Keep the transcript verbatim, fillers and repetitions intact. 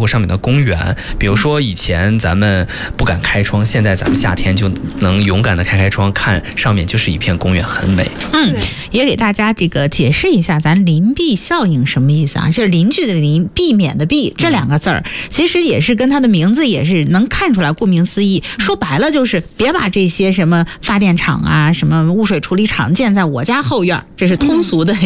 括上面的公园。比如说以前咱们不敢开窗，现在咱们夏天就能勇敢的开开窗，看上面就是一片公园，很美。 嗯，也给大家这个解释一下，咱邻避效应什么意思啊？就是邻居的邻，避免的避，这两个字儿，其实也是跟它的名字也是能看出来。顾名思义，说白了就是别把这些什么发电厂啊、什么污水处理厂建在我家后院，这是通俗的